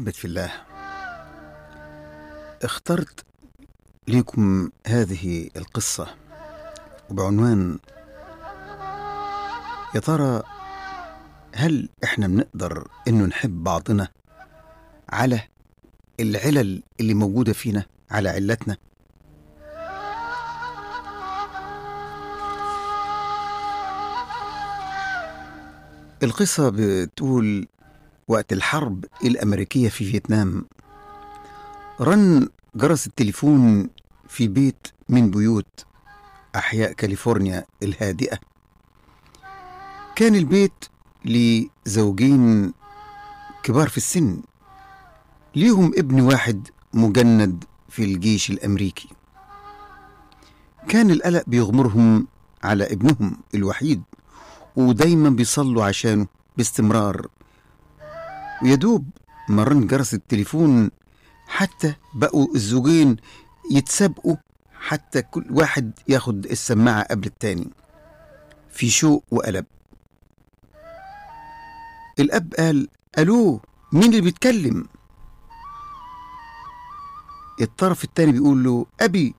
أحبة في الله، اخترت لكم هذه القصة وبعنوان: يا ترى هل احنا بنقدر انه نحب بعضنا على العلل اللي موجودة فينا، على علتنا؟ القصة بتقول وقت الحرب الأمريكية في فيتنام رن جرس التليفون في بيت من بيوت أحياء كاليفورنيا الهادئة. كان البيت لزوجين كبار في السن، ليهم ابن واحد مجند في الجيش الأمريكي. كان القلق بيغمرهم على ابنهم الوحيد، ودايما بيصلوا عشانه باستمرار. ويدوب مرن جرس التليفون حتى بقوا الزوجين يتسابقوا، حتى كل واحد ياخد السماعة قبل التاني في شوق وقلب. الأب قال: ألو، مين اللي بيتكلم؟ الطرف التاني بيقول له: أبي،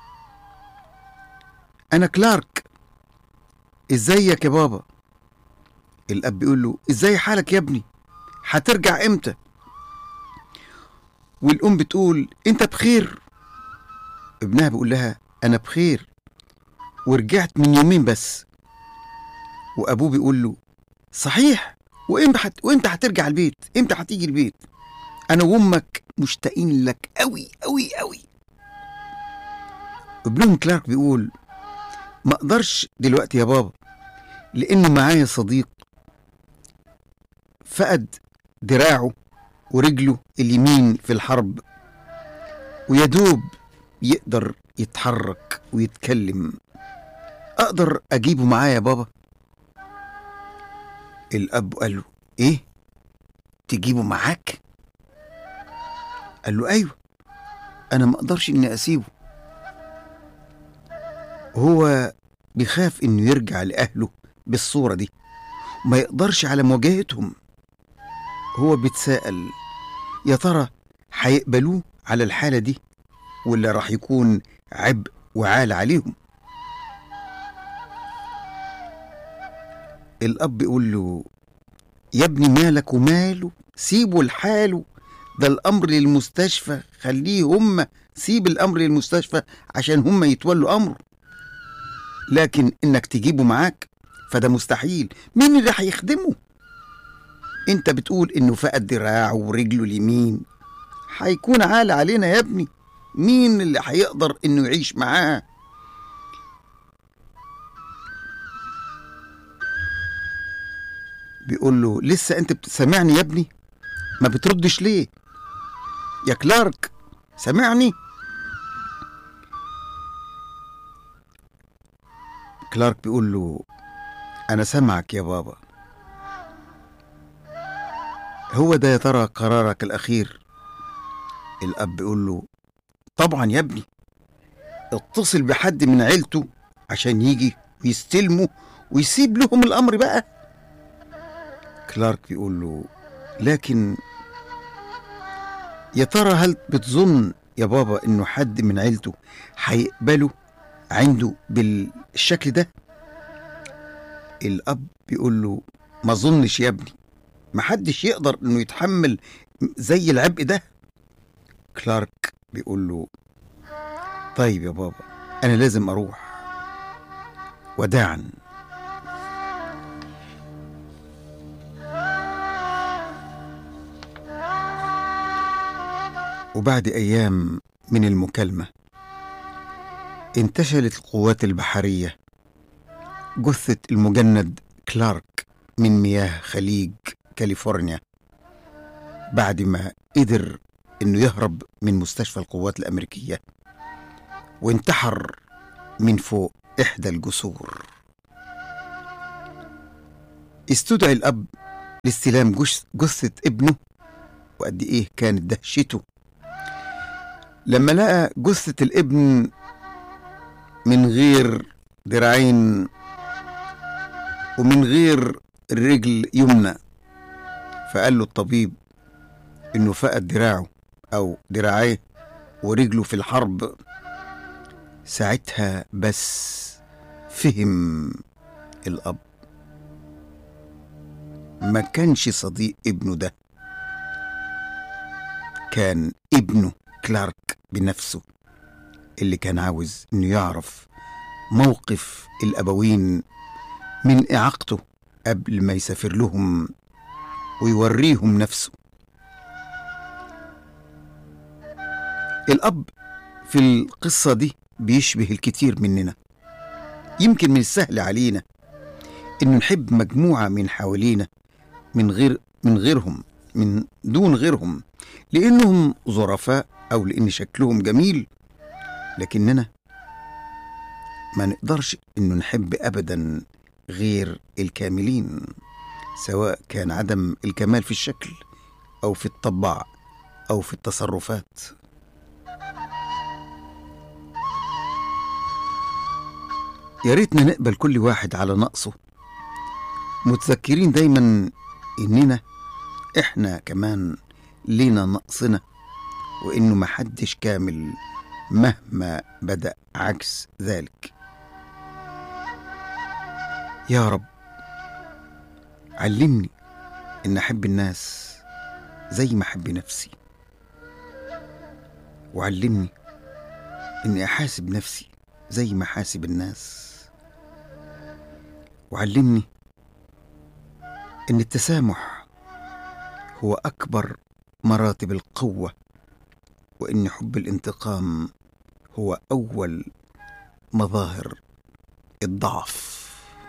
أنا كلارك. إزيك يا بابا؟ الأب بيقول له: إزاي حالك يا ابني؟ هترجع إمتى؟ والأم بتقول: أنت بخير؟ ابنها بيقول لها: أنا بخير ورجعت من يومين بس. وأبوه بيقول له: صحيح، وإمتى هترجع البيت؟ إمتى هتيجي البيت؟ أنا وأمك مشتاقين لك أوي أوي أوي. ابنهم كلارك بيقول: ما أقدرش دلوقتي يا بابا، لأنه معايا صديق فقد دراعه ورجله اليمين في الحرب، ويدوب يقدر يتحرك ويتكلم. أقدر أجيبه معايا يا بابا؟ الأب قال له: إيه؟ تجيبه معاك؟ قال له: أيوه، أنا ما أقدرش إني أسيبه. هو بيخاف إنه يرجع لأهله بالصورة دي، ما يقدرش على مواجهتهم. هو بيتساءل: يا ترى هيقبلوه على الحالة دي، ولا راح يكون عبء وعال عليهم؟ الأب يقول له: يا ابني، مالك وماله؟ سيبه لحاله، ده الأمر للمستشفى، خليه هم، سيب الأمر للمستشفى عشان هم يتولوا أمره. لكن إنك تجيبه معاك فده مستحيل. مين اللي هيخدمه؟ انت بتقول انه فقد دراعه ورجله اليمين، هيكون عال علينا يا ابني. مين اللي هيقدر انه يعيش معاه؟ بيقول له: لسه انت بتسمعني يا ابني؟ ما بتردش ليه يا كلارك؟ سمعني. كلارك بيقول له: انا سامعك يا بابا. هو ده يا ترى قرارك الاخير؟ الاب بيقول له: طبعا يا ابني، اتصل بحد من عيلته عشان يجي ويستلمه ويسيب لهم الامر بقى. كلارك بيقول له: لكن يا ترى هل بتظن يا بابا انه حد من عيلته هيقبله عنده بالشكل ده؟ الاب بيقول له: ما ظنش يا ابني، محدش يقدر انه يتحمل زي العبء ده. كلارك بيقول له: طيب يا بابا، انا لازم اروح، وداعا. وبعد أيام من المكالمة انتشلت القوات البحرية جثة المجند كلارك من مياه خليج كاليفورنيا، بعد ما قدر إنه يهرب من مستشفى القوات الأمريكية وانتحر من فوق إحدى الجسور. استدعي الأب لاستلام جثة ابنه، وقد إيه كانت دهشته لما لقى جثة الابن من غير دراعين ومن غير الرجل يمنى. فقال له الطبيب إنه فقد دراعه أو دراعيه ورجله في الحرب، ساعتها بس فهم الأب. ما كانش صديق ابنه ده، كان ابنه كلارك بنفسه اللي كان عاوز إنه يعرف موقف الأبوين من إعاقته قبل ما يسافر لهم ويوريهم نفسه. الأب في القصة دي بيشبه الكثير مننا. يمكن من السهل علينا إنه نحب مجموعة من حوالينا من دون غيرهم، لأنهم ظرفاء أو لأن شكلهم جميل، لكننا ما نقدرش إنه نحب أبدا غير الكاملين، سواء كان عدم الكمال في الشكل أو في الطبع أو في التصرفات. يا ريتنا نقبل كل واحد على نقصه، متذكرين دايما إننا إحنا كمان لينا نقصنا، وإنه محدش كامل مهما بدأ عكس ذلك. يا رب علمني إن أحب الناس زي ما أحب نفسي، وعلمني إني أحاسب نفسي زي ما أحاسب الناس، وعلمني إن التسامح هو أكبر مراتب القوة، وإن حب الانتقام هو أول مظاهر الضعف.